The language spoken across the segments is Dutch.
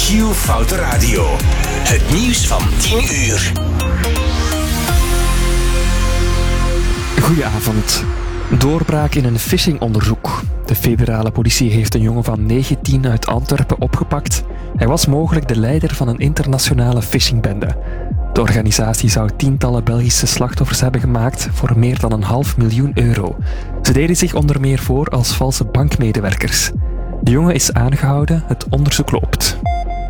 Q-Foute Radio. Het nieuws van 10 uur. Goedenavond. Doorbraak in een phishingonderzoek. De federale politie heeft een jongen van 19 uit Antwerpen opgepakt. Hij was mogelijk de leider van een internationale phishingbende. De organisatie zou tientallen Belgische slachtoffers hebben gemaakt voor meer dan €500.000. Ze deden zich onder meer voor als valse bankmedewerkers. De jongen is aangehouden, het onderzoek loopt.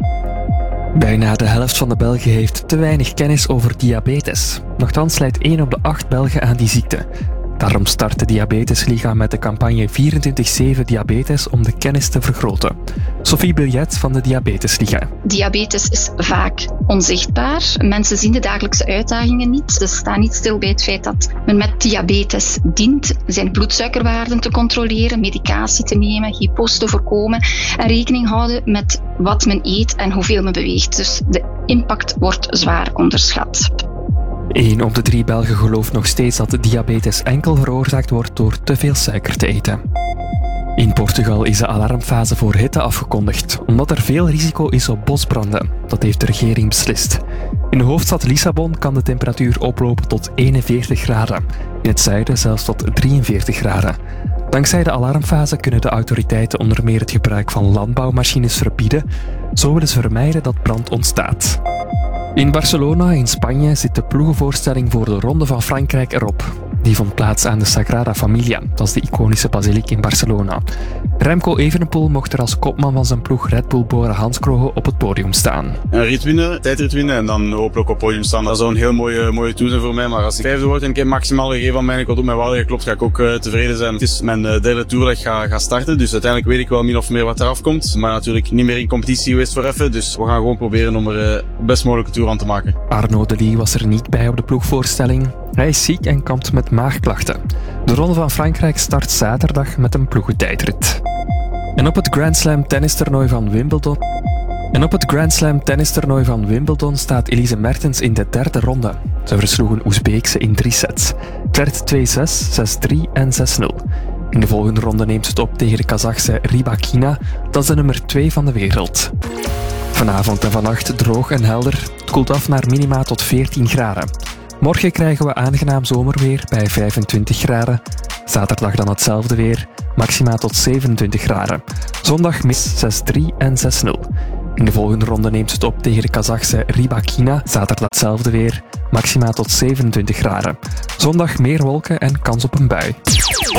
Bijna de helft van de Belgen heeft te weinig kennis over diabetes. Nochtans lijdt 1 op de 8 Belgen aan die ziekte. Daarom start de Diabetesliga met de campagne 24/7 Diabetes om de kennis te vergroten. Sophie Biljet van de Diabetesliga. Diabetes is vaak onzichtbaar. Mensen zien de dagelijkse uitdagingen niet. Ze staan niet stil bij het feit dat men met diabetes dient zijn bloedsuikerwaarden te controleren, medicatie te nemen, hypos te voorkomen en rekening houden met wat men eet en hoeveel men beweegt. Dus de impact wordt zwaar onderschat. 1 op de 3 Belgen gelooft nog steeds dat diabetes enkel veroorzaakt wordt door te veel suiker te eten. In Portugal is de alarmfase voor hitte afgekondigd, omdat er veel risico is op bosbranden. Dat heeft de regering beslist. In de hoofdstad Lissabon kan de temperatuur oplopen tot 41 graden. In het zuiden zelfs tot 43 graden. Dankzij de alarmfase kunnen de autoriteiten onder meer het gebruik van landbouwmachines verbieden. Zo willen ze vermijden dat brand ontstaat. In Barcelona, in Spanje, zit de ploegenvoorstelling voor de Ronde van Frankrijk erop. Die vond plaats aan de Sagrada Familia, dat is de iconische basiliek in Barcelona. Remco Evenepoel mocht er als kopman van zijn ploeg Red Bull Bora Hansgrohe op het podium staan. Een rit winnen, tijdrit winnen en dan hopelijk op het podium staan. Dat zou een heel mooie tour zijn voor mij, maar als ik 5e word en ik heb maximaal gegeven van mij, ik wil op mijn waarde geklopt, ga ik ook tevreden zijn. Het is mijn derde tour dat ik ga starten, dus uiteindelijk weet ik wel min of meer wat eraf komt. Maar natuurlijk niet meer in competitie geweest voor even, dus we gaan gewoon proberen om er de best mogelijke tour van te maken. Arnaud Delis was er niet bij op de ploegvoorstelling. Hij is ziek en kampt met maagklachten. De Ronde van Frankrijk start zaterdag met een ploegentijdrit. En op het Grand Slam tennistoernooi van Wimbledon staat Elise Mertens in de 3e ronde. Ze versloeg een Oezbeekse in 3 sets. Het werd 2-6, 6-3 en 6-0. In de volgende ronde neemt ze het op tegen de Kazachse Rybakina, dat is de nummer 2 van de wereld. Vanavond en vannacht droog en helder. Het koelt af naar minima tot 14 graden. Morgen krijgen we aangenaam zomerweer bij 25 graden. Zaterdag dan hetzelfde weer, maxima tot 27 graden. Zondag mis 6-3 en 6-0. In de volgende ronde neemt het op tegen de Kazachse Rybakina. Zaterdag hetzelfde weer, maxima tot 27 graden. Zondag meer wolken en kans op een bui.